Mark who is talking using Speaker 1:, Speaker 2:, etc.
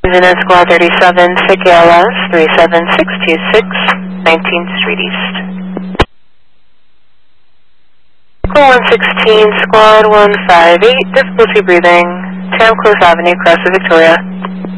Speaker 1: Unit Squad 37, SIG ALS 37626, 19th Street East. Squad 116, Squad 158, difficulty breathing, Tam Close Avenue, Crest of Victoria.